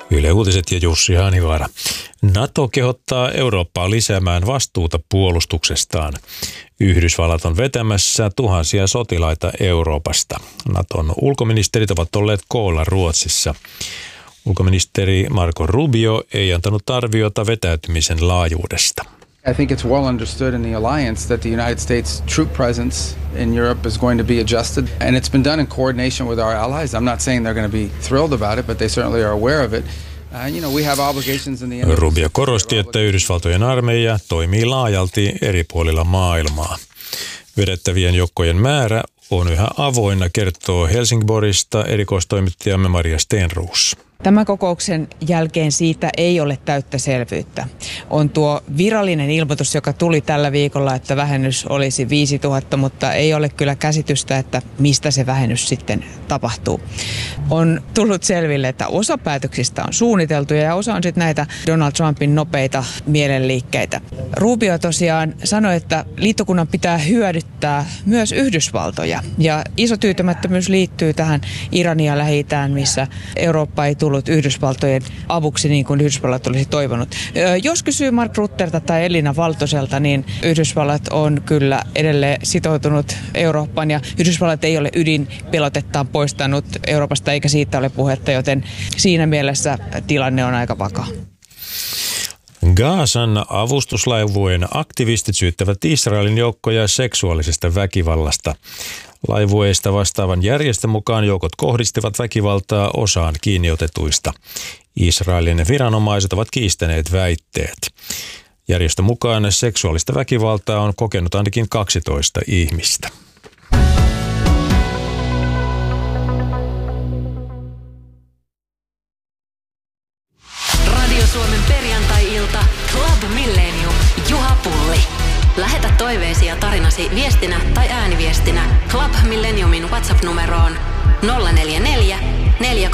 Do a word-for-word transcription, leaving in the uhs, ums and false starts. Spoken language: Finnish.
Yle Uutiset ja Jussi Haanivaara. NATO kehottaa Eurooppaa lisäämään vastuuta puolustuksestaan. Yhdysvallat on vetämässä tuhansia sotilaita Euroopasta. Naton ulkoministerit ovat olleet koolla Ruotsissa. Ulkoministeri Marco Rubio ei antanut arviota vetäytymisen laajuudesta. I think it's well understood in the alliance that the United States troop presence in Europe is going to be adjusted, and it's been done in coordination with our allies. I'm not saying they're going to be thrilled about it, but they certainly are aware of it. Uh, you know, we have obligations in the Rubio korosti, että Yhdysvaltojen armeija toimii laajalti eri puolilla maailmaa. Vedettävien joukkojen määrä on yhä avoinna, kertoo Helsingborgista erikoistoimittajamme Maria Stenroos. Tämän kokouksen jälkeen siitä ei ole täyttä selvyyttä. On tuo virallinen ilmoitus, joka tuli tällä viikolla, että vähennys olisi viisituhatta, mutta ei ole kyllä käsitystä, että mistä se vähennys sitten tapahtuu. On tullut selville, että osa päätöksistä on suunniteltu ja osa on sitten näitä Donald Trumpin nopeita mielenliikkeitä. Rubio tosiaan sanoi, että liittokunnan pitää hyödyttää myös Yhdysvaltoja. Ja iso tyytymättömyys liittyy tähän Irania Lähi-itään, missä Eurooppa ei tullut Yhdysvaltojen avuksi niin kuin Yhdysvallat olisi toivonut. Jos kysyy Mark Rutterta tai Elina Valtoselta, niin Yhdysvallat on kyllä edelleen sitoutunut Eurooppaan ja Yhdysvallat ei ole ydinpelotettaan poistanut Euroopasta eikä siitä ole puhetta, joten siinä mielessä tilanne on aika vakaa. Gazan avustuslaivueen aktivistit syyttävät Israelin joukkoja seksuaalisesta väkivallasta. Laivueista vastaavan järjestön mukaan joukot kohdistivat väkivaltaa osaan kiinniotetuista. Israelin viranomaiset ovat kiistäneet väitteet. Järjestön mukaan seksuaalista väkivaltaa on kokenut ainakin kaksitoista ihmistä. Radio Suomen perjantai-ilta Club Millennium Juha Pulli. Lähetä toiveesi ja tarinasi viestinä tai ääniviestinä Club Millenniumin WhatsApp-numeroon nolla neljä neljä neljä